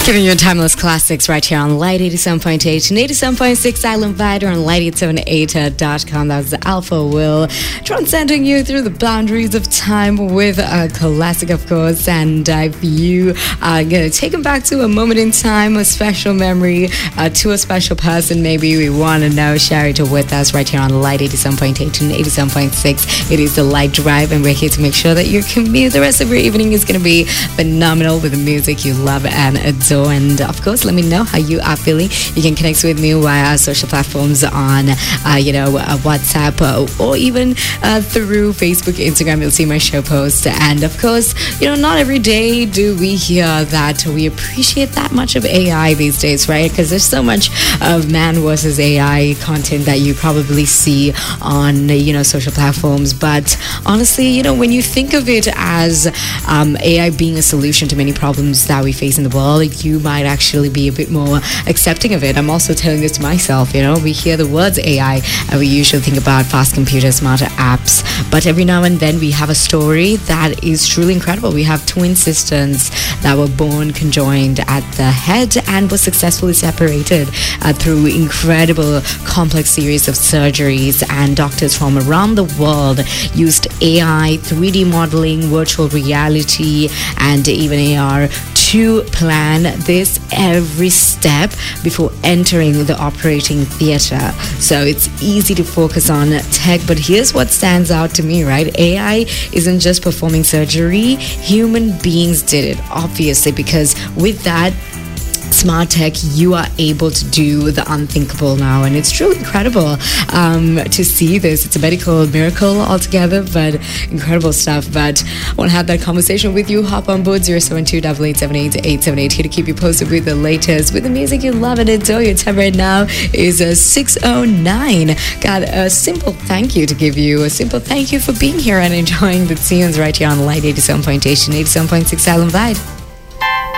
Giving you timeless classics right here on Light 87.8 and 87.6 Island Vider on light878.com. That was the Alpha Will, transcending you through the boundaries of time with a classic, of course. And if you are going to take them back to a moment in time, a special memory, to a special person, maybe we want to know, share it with us right here on Light 87.8 and 87.6. It is the Light Drive, and we're here to make sure that your commute, the rest of your evening, is going to be phenomenal with the music you love and adore. And of course, let me know how you are feeling. You can connect with me via our social platforms on, WhatsApp or even through Facebook, Instagram. You'll see my show post. And of course, not every day do we hear that we appreciate that much of AI these days, right? Because there's so much of man versus AI content that you probably see on, social platforms. But honestly, when you think of it as AI being a solution to many problems that we face in the world, you might actually be a bit more accepting of it. I'm also telling this to myself, we hear the words AI and we usually think about fast computers, smarter apps, but every now and then we have a story that is truly incredible. We have twin sisters that were born conjoined at the head and were successfully separated through incredible complex series of surgeries, and doctors from around the world used AI, 3D modeling, virtual reality, and even AR to plan this every step before entering the operating theater. So it's easy to focus on tech, but here's what stands out to me, right? AI isn't just performing surgery. Human beings did it, obviously, because with that smart tech, you are able to do the unthinkable now, and it's truly incredible to see this. It's a medical miracle altogether, but incredible stuff. But I want to have that conversation with you. Hop on board 072-8878-878 here to keep you posted with the latest, with the music you love and adore. Your time right now is 6:09. Got a simple thank you to give you. A simple thank you for being here and enjoying the tunes right here on Light 87.8 and 87.6 Island Vibe.